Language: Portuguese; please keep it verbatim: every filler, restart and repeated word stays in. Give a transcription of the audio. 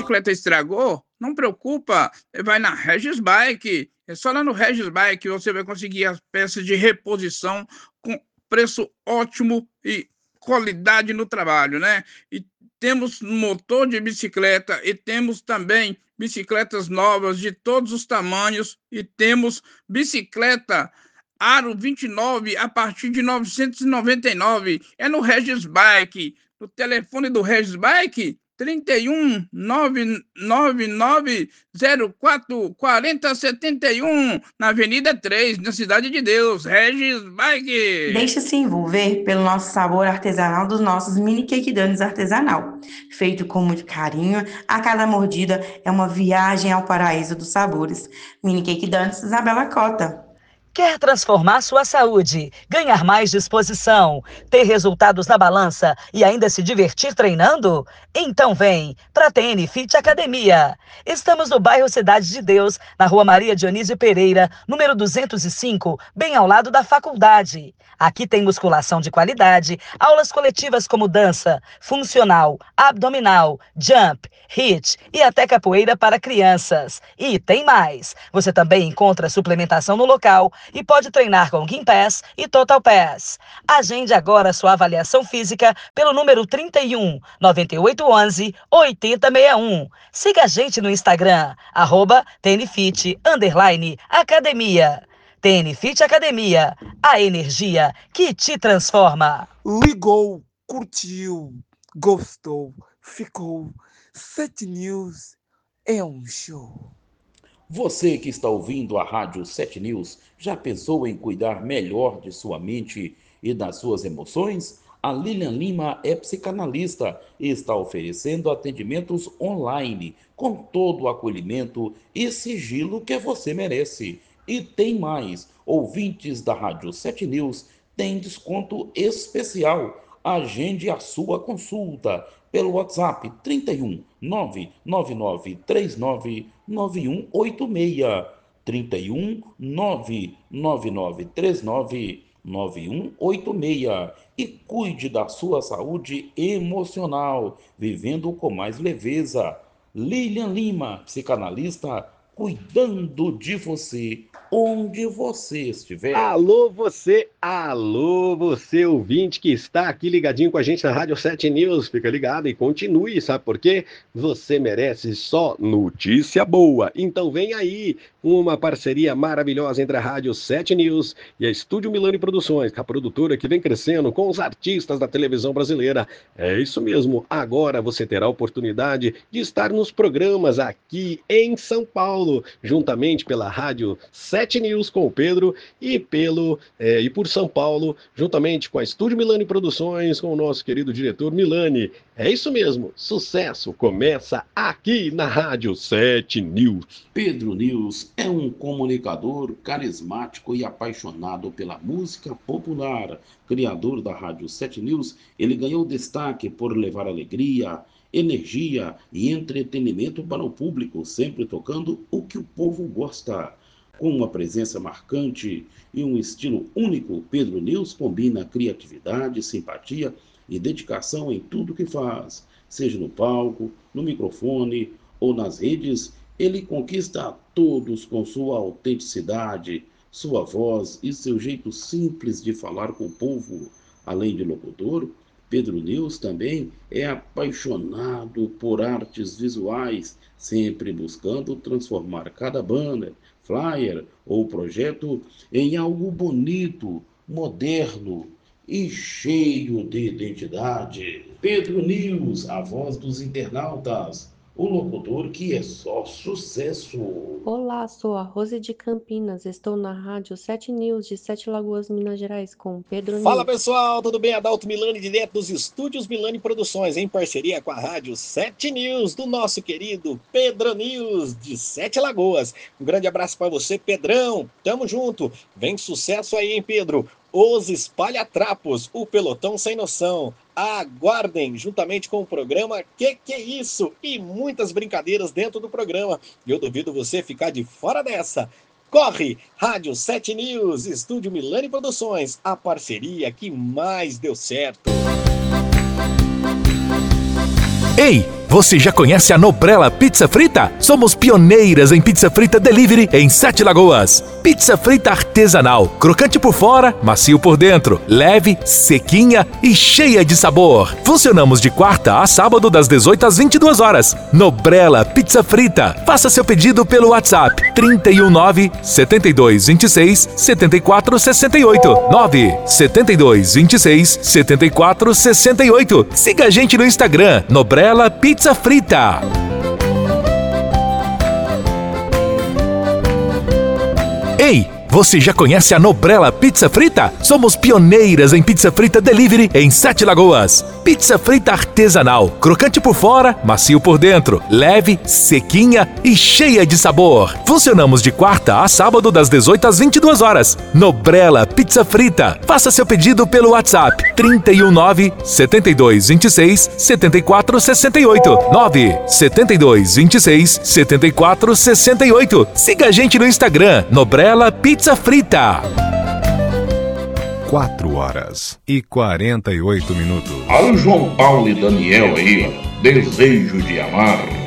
bicicleta estragou, não preocupa, vai na Regis Bike. É só lá no Regis Bike você vai conseguir as peças de reposição com preço ótimo e qualidade no trabalho, né? E temos motor de bicicleta e temos também bicicletas novas de todos os tamanhos e temos bicicleta Aro vinte e nove a partir de novecentos e noventa e nove. É no Regis Bike. O telefone do Regis Bike, trinta e um, nove nove nove zero quatro quatro zero sete um, na Avenida três, na Cidade de Deus. Regis Bike. Deixe-se envolver pelo nosso sabor artesanal dos nossos mini cake donuts artesanal. Feito com muito carinho, a cada mordida é uma viagem ao paraíso dos sabores. Mini cake donuts Isabela Cota. Quer transformar sua saúde, ganhar mais disposição, ter resultados na balança e ainda se divertir treinando? Então vem para a T N Fit Academia. Estamos no bairro Cidade de Deus, na Rua Maria Dionísio Pereira, número duzentos e cinco, bem ao lado da faculdade. Aqui tem musculação de qualidade, aulas coletivas como dança, funcional, abdominal, jump, hit e até capoeira para crianças. E tem mais! Você também encontra suplementação no local e pode treinar com Gympass e Total Pass. Agende agora sua avaliação física pelo número trinta e um, noventa e oito onze, oitenta sessenta e um. Siga a gente no Instagram, arroba tnfit, underline, academia. T N Fit Academia, a energia que te transforma. Ligou, curtiu, gostou, ficou. sete News é um show. Você que está ouvindo a Rádio sete News, já pensou em cuidar melhor de sua mente e das suas emoções? A Lilian Lima é psicanalista e está oferecendo atendimentos online com todo o acolhimento e sigilo que você merece. E tem mais, ouvintes da Rádio sete News têm desconto especial. Agende a sua consulta pelo WhatsApp trinta e um, nove nove nove três nove nove um oito seis, trinta e um, nove nove nove três nove nove um oito seis, e cuide da sua saúde emocional, vivendo com mais leveza. Lilian Lima, psicanalista, cuidando de você, onde você estiver. Alô você, alô você ouvinte que está aqui ligadinho com a gente na Rádio sete News, fica ligado e continue, sabe por quê? Você merece só notícia boa, então vem aí uma parceria maravilhosa entre a Rádio sete News e a Estúdio Milani Produções, a produtora que vem crescendo com os artistas da televisão brasileira. É isso mesmo, agora você terá a oportunidade de estar nos programas aqui em São Paulo, juntamente pela Rádio sete News com o Pedro e pelo é, e por São Paulo, juntamente com a Estúdio Milani Produções, com o nosso querido diretor Milani. É isso mesmo, sucesso começa aqui na Rádio sete News. Pedro News é um comunicador carismático e apaixonado pela música popular. Criador da Rádio sete News, ele ganhou destaque por levar alegria, energia e entretenimento para o público, sempre tocando o que o povo gosta. Com uma presença marcante e um estilo único, Pedro News combina criatividade, simpatia e dedicação em tudo que faz. Seja no palco, no microfone ou nas redes, ele conquista a todos com sua autenticidade, sua voz e seu jeito simples de falar com o povo. Além de locutor, Pedro News também é apaixonado por artes visuais, sempre buscando transformar cada banner, flyer ou projeto em algo bonito, moderno e cheio de identidade. Pedro News, a voz dos internautas, o locutor que é só sucesso. Olá, sou a Rose de Campinas, estou na Rádio sete News de Sete Lagoas, Minas Gerais, com Pedro Fala News. pessoal, tudo bem? Adalto Milani, direto dos estúdios Milani Produções, em parceria com a Rádio sete News, do nosso querido Pedro News, de Sete Lagoas. Um grande abraço para você, Pedrão, tamo junto, vem sucesso aí, hein, Pedro? Os Espalha-Trapos, o pelotão sem noção. Aguardem, juntamente com o programa Que Que é Isso? E muitas brincadeiras dentro do programa. Eu duvido você ficar de fora dessa. Corre! Rádio sete News, Estúdio Milani Produções, a parceria que mais deu certo. Ei, você já conhece a Nobrella Pizza Frita? Somos pioneiras em pizza frita delivery em Sete Lagoas. Pizza frita artesanal, crocante por fora, macio por dentro, leve, sequinha e cheia de sabor. Funcionamos de quarta a sábado das dezoito às vinte e duas horas. Nobrella Pizza Frita. Faça seu pedido pelo WhatsApp trinta e um nove, setenta e dois, vinte e seis, setenta e quatro, sessenta e oito. nove setenta e dois, vinte e seis, setenta e quatro, sessenta e oito. Siga a gente no Instagram, Nobrella Pizza Frita. Ei, você já conhece a Nobrella Pizza Frita? Somos pioneiras em pizza frita delivery em Sete Lagoas. Pizza frita artesanal, crocante por fora, macio por dentro, leve, sequinha e cheia de sabor. Funcionamos de quarta a sábado das dezoito às vinte e duas horas. Nobrella Pizza Frita. Faça seu pedido pelo WhatsApp trinta e um nove, setenta e dois, vinte e seis, setenta e quatro, sessenta e oito. nove setenta e dois, vinte e seis, setenta e quatro, sessenta e oito. Siga a gente no Instagram, Nobrella Pizza Frita. quatro horas e quarenta e oito minutos. Olha o João Paulo e Daniel aí, ó. Desejo de amar.